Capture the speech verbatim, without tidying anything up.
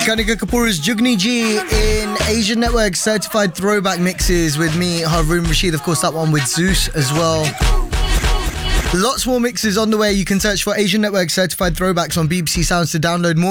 Kanika Kapoor's Jugni G in Asian Network certified throwback mixes with me, Harun Rashid. Of course, that one with Zeus as well. Lots more mixes on the way. You can search for Asian Network certified throwbacks on B B C Sounds to download more.